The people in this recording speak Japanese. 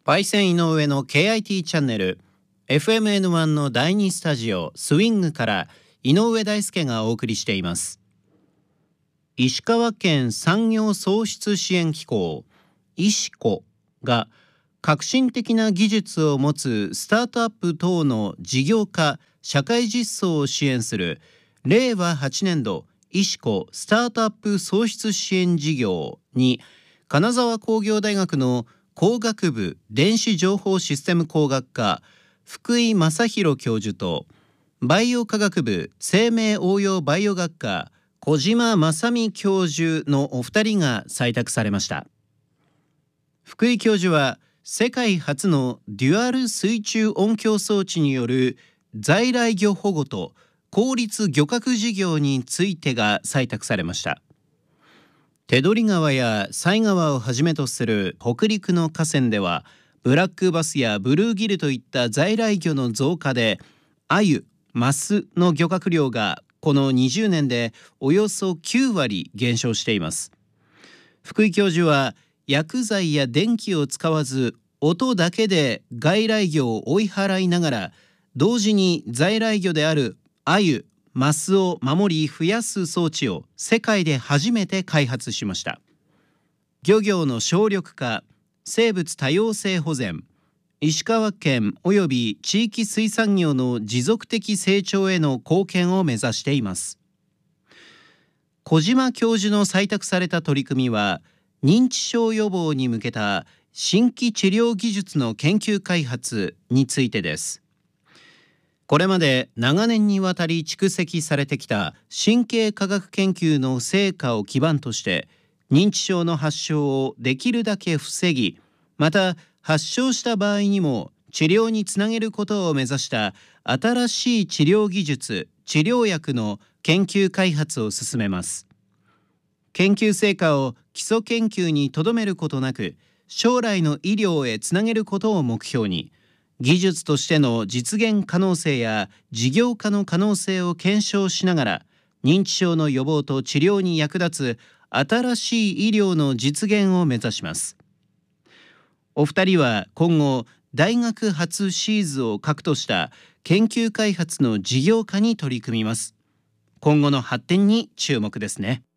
パイセン井上の KIT チャンネル FMN1 の第2スタジオスイングから井上大輔がお送りしています。石川県産業創出支援機構石子が革新的な技術を持つスタートアップ等の事業化社会実装を支援する令和8年度石子スタートアップ創出支援事業に金沢工業大学の工学部電子情報システム工学科福井正弘教授とバイオ科学部生命応用バイオ学科小島正美教授のお二人が採択されました。福井教授は世界初のデュアル水中音響装置による在来魚保護と公立漁獲事業についてが採択されました。手取川や犀川をはじめとする北陸の河川ではブラックバスやブルーギルといった在来魚の増加でアユ、マスの漁獲量がこの20年でおよそ9割減少しています。福井教授は薬剤や電気を使わず音だけで外来魚を追い払いながら同時に在来魚であるアユ、マスを守り増やす装置を世界で初めて開発しました。漁業の省力化、生物多様性保全、石川県および地域水産業の持続的成長への貢献を目指しています。小島教授の採択された取り組みは認知症予防に向けた新規治療技術の研究開発についてです。これまで長年にわたり蓄積されてきた神経科学研究の成果を基盤として認知症の発症をできるだけ防ぎ、また発症した場合にも治療につなげることを目指した新しい治療技術、治療薬の研究開発を進めます。研究成果を基礎研究にとどめることなく、将来の医療へつなげることを目標に、技術としての実現可能性や事業化の可能性を検証しながら、認知症の予防と治療に役立つ新しい医療の実現を目指します。お二人は今後、大学発シーズを核とした研究開発の事業化に取り組みます。今後の発展に注目ですね。